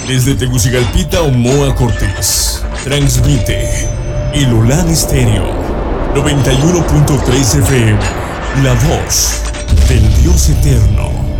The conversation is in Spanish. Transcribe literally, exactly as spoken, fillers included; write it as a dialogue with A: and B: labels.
A: Desde Tegucigalpita o Moa Cortés, transmite Ilulán Estéreo noventa y uno punto tres F M, la voz del Dios eterno.